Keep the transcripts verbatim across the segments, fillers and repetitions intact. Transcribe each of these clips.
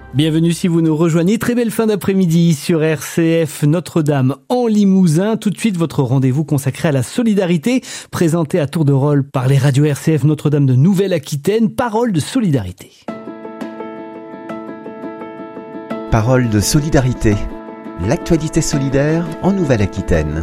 Bienvenue si vous nous rejoignez. Très belle fin d'après-midi sur R C F Notre-Dame en Limousin. Tout de suite, votre rendez-vous consacré à la solidarité, présenté à tour de rôle par les radios R C F Notre-Dame de Nouvelle-Aquitaine. Parole de solidarité. Parole de solidarité. L'actualité solidaire en Nouvelle-Aquitaine.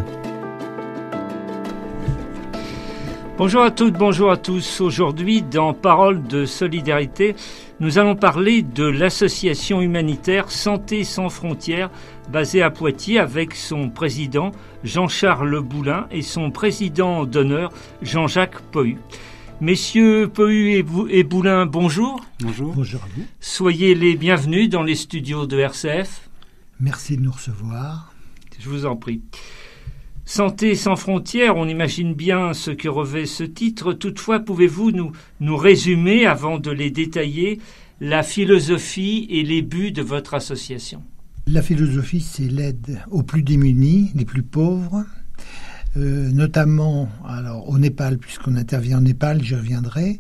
Bonjour à toutes, bonjour à tous. Aujourd'hui, dans Parole de solidarité, nous allons parler de l'association humanitaire Santé sans frontières, basée à Poitiers, avec son président Jean-Charles Boulin et son président d'honneur Jean-Jacques Pohu. Messieurs Pohu et, Bou- et Boulin, bonjour. Bonjour. Bonjour à vous. Soyez les bienvenus dans les studios de R C F. Merci de nous recevoir. Je vous en prie. Santé sans frontières, on imagine bien ce que revêt ce titre. Toutefois, pouvez-vous nous, nous résumer, avant de les détailler, la philosophie et les buts de votre association ? La philosophie, c'est l'aide aux plus démunis, les plus pauvres, euh, notamment alors, au Népal, puisqu'on intervient au Népal, j'y reviendrai,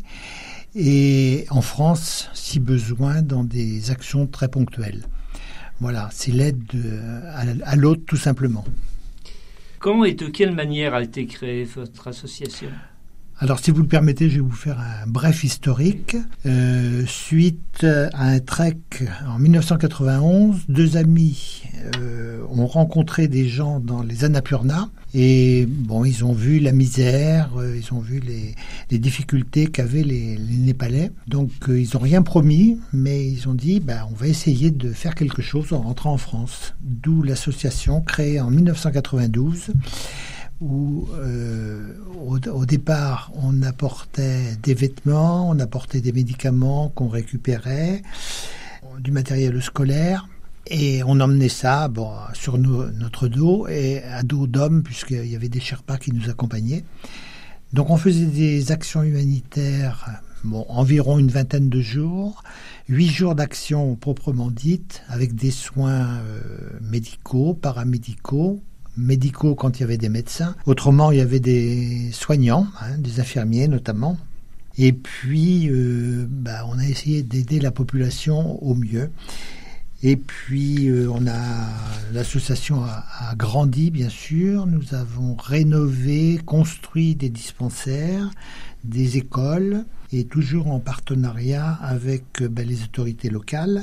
et en France, si besoin, dans des actions très ponctuelles. Voilà, c'est l'aide de, à, à l'autre, tout simplement. Comment et de quelle manière a été créée votre association ? Alors, si vous le permettez, je vais vous faire un bref historique. Euh, suite à un trek en dix-neuf cent quatre-vingt-onze, deux amis euh, ont rencontré des gens dans les Annapurna et bon, ils ont vu la misère, euh, ils ont vu les, les difficultés qu'avaient les, les Népalais. Donc, euh, ils n'ont rien promis, mais ils ont dit, bah, on va essayer de faire quelque chose en rentrant en France. D'où l'association créée en dix-neuf cent quatre-vingt-douze. Où euh, au, au départ on apportait des vêtements, on apportait des médicaments qu'on récupérait, du matériel scolaire, et on emmenait ça bon, sur nos, notre dos et à dos d'hommes, puisqu'il y avait des Sherpas qui nous accompagnaient. Donc on faisait des actions humanitaires, bon, environ une vingtaine de jours, huit jours d'action proprement dite, avec des soins euh, médicaux, paramédicaux, médicaux quand il y avait des médecins. Autrement, il y avait des soignants, hein, des infirmiers notamment. Et puis, euh, bah, on a essayé d'aider la population au mieux. Et puis, euh, on a l'association a, a grandi, bien sûr. Nous avons rénové, construit des dispensaires, des écoles, et toujours en partenariat avec euh, bah, les autorités locales.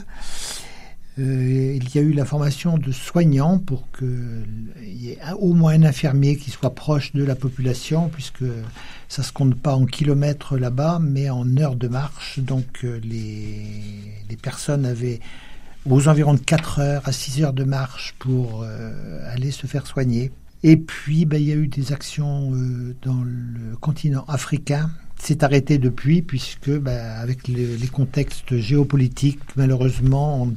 Euh, il y a eu la formation de soignants pour qu'il y ait au moins un infirmier qui soit proche de la population, puisque ça ne se compte pas en kilomètres là-bas, mais en heures de marche. Donc euh, les, les personnes avaient aux environs de quatre heures à six heures de marche pour euh, aller se faire soigner. Et puis, ben, il y a eu des actions euh, dans le continent africain. C'est arrêté depuis, puisque ben, avec les, les contextes géopolitiques, malheureusement, on